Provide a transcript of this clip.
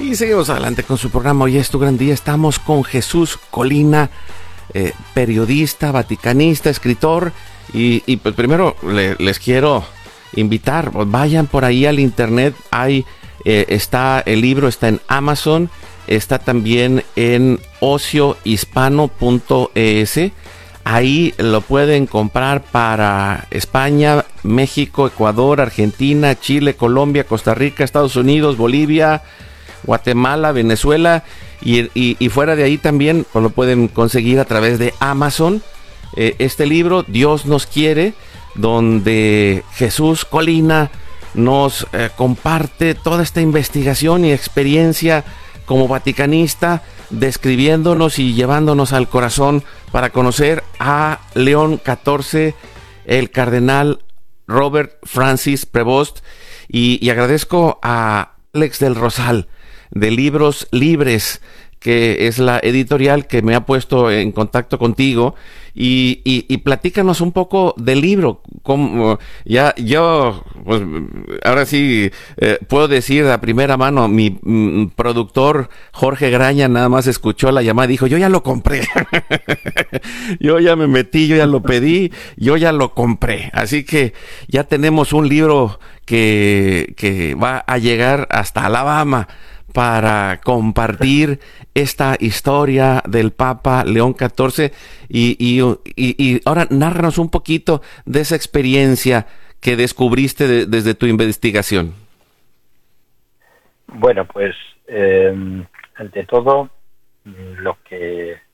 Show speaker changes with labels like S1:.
S1: Y seguimos adelante con su programa. Hoy es tu gran día. Estamos con Jesús Colina, periodista, vaticanista, escritor. Y pues primero les quiero invitar, vayan por ahí al internet. Ahí está el libro, está en Amazon, está también en ociohispano.es. Ahí lo pueden comprar para España, México, Ecuador, Argentina, Chile, Colombia, Costa Rica, Estados Unidos, Bolivia, Guatemala, Venezuela y fuera de ahí también pues lo pueden conseguir a través de Amazon. Este libro, Dios nos quiere, donde Jesús Colina nos comparte toda esta investigación y experiencia como vaticanista, describiéndonos y llevándonos al corazón para conocer a León XIV, el cardenal Robert Francis Prevost, y agradezco a Alex del Rosal de Libros Libres, que es la editorial que me ha puesto en contacto contigo, y platícanos un poco del libro. Como ya yo, pues ahora sí puedo decir a primera mano, mi productor Jorge Graña nada más escuchó la llamada y dijo: yo ya lo compré. Yo ya me metí, yo ya lo pedí, yo ya lo compré. Así que ya tenemos un libro que va a llegar hasta Alabama para compartir esta historia del Papa León XIV y ahora nárranos un poquito de esa experiencia que descubriste desde tu investigación.
S2: Bueno, pues ante todo lo que